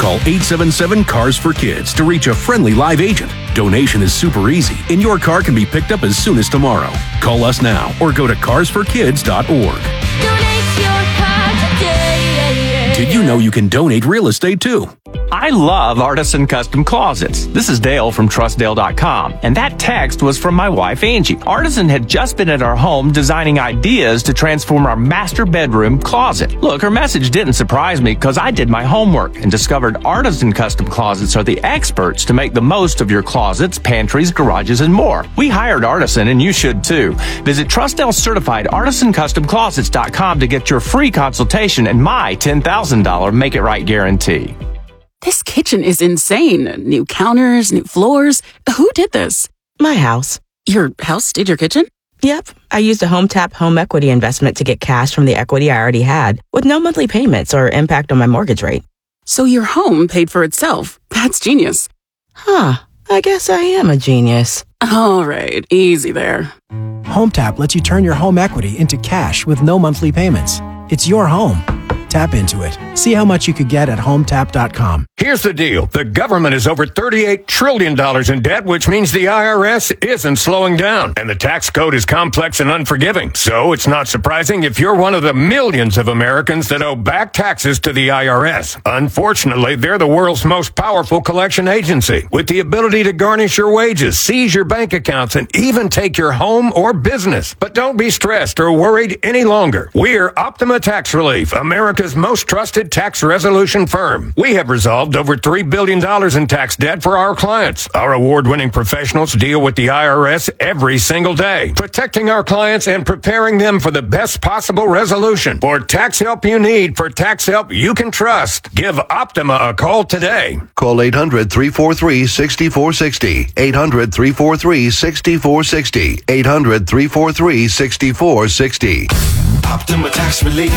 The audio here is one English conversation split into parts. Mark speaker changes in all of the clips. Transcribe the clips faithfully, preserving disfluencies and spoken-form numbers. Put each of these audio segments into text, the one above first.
Speaker 1: Call eight seven seven, C A R S for Kids to reach a friendly live agent. Donation is super easy, and your car can be picked up as soon as tomorrow. Call us now or go to cars for kids dot org.
Speaker 2: Donate your car today.
Speaker 1: Did you know you can donate real estate too?
Speaker 3: I love Artisan Custom Closets. This is Dale from trust dale dot com, and that text was from my wife, Angie. Artisan had just been at our home designing ideas to transform our master bedroom closet. Look, her message didn't surprise me because I did my homework and discovered Artisan Custom Closets are the experts to make the most of your closets, pantries, garages, and more. We hired Artisan, and you should too. Visit TrustDale certified artisan custom closets dot com to get your free consultation and my ten thousand dollars Make It Right guarantee.
Speaker 4: This kitchen is insane. New counters, new floors. Who did this?
Speaker 5: My house.
Speaker 4: Your house did your kitchen?
Speaker 5: Yep. I used a HomeTap home equity investment to get cash from the equity I already had with no monthly payments or impact on my mortgage rate.
Speaker 4: So your home paid for itself. That's genius.
Speaker 5: Huh. I guess I am a genius.
Speaker 4: All right. Easy there.
Speaker 6: HomeTap lets you turn your home equity into cash with no monthly payments. It's your home. Tap into it. See how much you could get at home tap dot com.
Speaker 7: Here's the deal. The government is over thirty-eight trillion dollars in debt, which means the I R S isn't slowing down. And the tax code is complex and unforgiving. So it's not surprising if you're one of the millions of Americans that owe back taxes to the I R S. Unfortunately, they're the world's most powerful collection agency with the ability to garnish your wages, seize your bank accounts, and even take your home or business. But don't be stressed or worried any longer. We're Optima Tax Relief, America's most trusted tax resolution firm. We have resolved over three billion dollars in tax debt for our clients. Our award-winning professionals deal with the I R S every single day, protecting our clients and preparing them for the best possible resolution. For tax help you need, for tax help you can trust, give Optima a call today.
Speaker 8: Call eight hundred, three four three, six four six zero. eight hundred, three four three, six four six zero. eight hundred, three four three, six four six zero.
Speaker 9: Optima Tax Relief.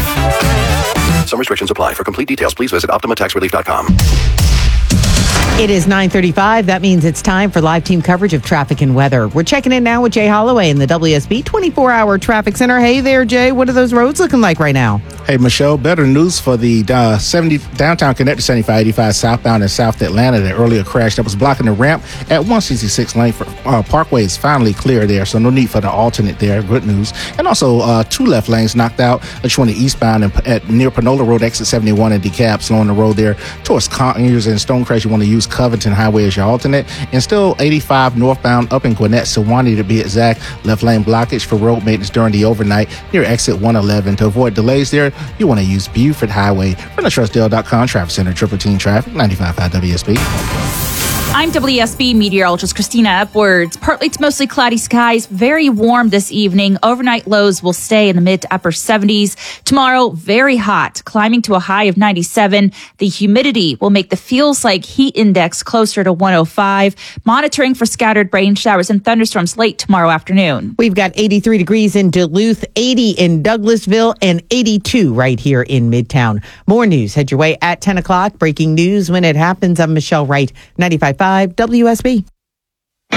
Speaker 8: Some restrictions apply. For complete details, please visit optima tax relief dot com.
Speaker 10: It is nine thirty-five. That means it's time for live team coverage of traffic and weather. We're checking in now with Jay Holloway in the W S B twenty-four hour Traffic Center. Hey there, Jay. What are those roads looking like right now?
Speaker 11: Hey, Michelle. Better news for the uh, seventy downtown connector seventy-five eighty-five southbound in South Atlanta. The earlier crash that was blocking the ramp at one sixty-six lane for uh, Parkway is finally clear there, so no need for the alternate there. Good news. And also uh, two left lanes knocked out. That's one eastbound and at near Panola Road, exit seventy-one and DeKalb, slowing the road there towards Conyers and Stonecrest. You want to use Covington Highway as your alternate, and still eighty-five northbound up in Gwinnett, Sewanee to be exact. Left lane blockage for road maintenance during the overnight near exit one eleven. To avoid delays there, you want to use Buford Highway. From the trust dale dot com Traffic Center, Triple Team Traffic, ninety-five point five W S B.
Speaker 12: I'm W S B meteorologist Christina Upwards. Partly to mostly cloudy skies, very warm this evening. Overnight lows will stay in the mid to upper seventies. Tomorrow, very hot, climbing to a high of ninety-seven. The humidity will make the feels like heat index closer to one oh five. Monitoring for scattered rain showers and thunderstorms late tomorrow afternoon.
Speaker 10: We've got eighty-three degrees in Duluth, eighty in Douglasville, and eighty-two right here in Midtown. More news head your way at ten o'clock. Breaking news when it happens. I'm Michelle Wright, ninety-five point five W S B.